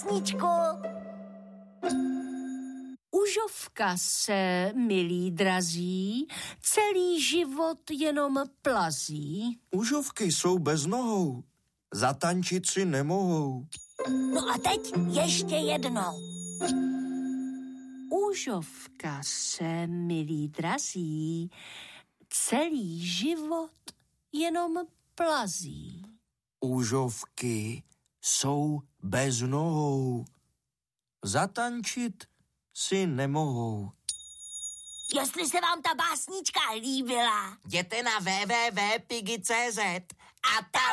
básničku. Užovka se, milí drazí, celý život jenom plazí. Užovky jsou bez nohou, zatančit si nemohou. No a teď ještě jednou. Užovka se, milí drazí, celý život jenom plazí. Užovky jsou bez nohou, zatančit si nemohou. Jestli se vám ta básnička líbila, jděte na www.pigi.cz a tam